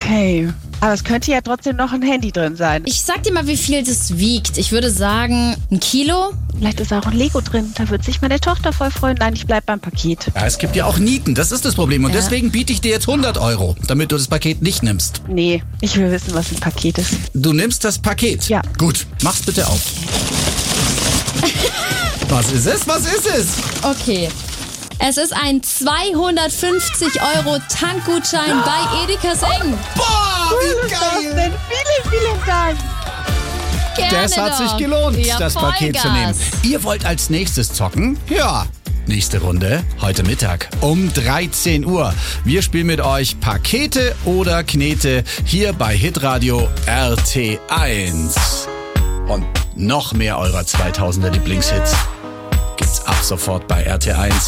Okay. Aber es könnte ja trotzdem noch ein Handy drin sein. Ich sag dir mal, wie viel das wiegt. Ich würde sagen, 1 Kilo. Vielleicht ist auch ein Lego drin. Da wird sich meine Tochter voll freuen. Nein, ich bleib beim Paket. Ja, es gibt ja auch Nieten, das ist das Problem. Und deswegen biete ich dir jetzt 100 €, damit du das Paket nicht nimmst. Nee, ich will wissen, was ein Paket ist. Du nimmst das Paket? Ja. Gut, mach's bitte auf. Was ist es? Was ist es? Okay. Es ist ein 250 € Tankgutschein bei Edeka Seng. Boah, wie geil! Denn vielen Dank. Gerne Das hat sich doch. gelohnt, Ja, das Paket zu nehmen. Ihr wollt als nächstes zocken? Ja. Nächste Runde, heute Mittag um 13 Uhr. Wir spielen mit euch Pakete oder Knete hier bei Hitradio RT1. Und noch mehr eurer 2000er Lieblingshits gibt's ab sofort bei RT1.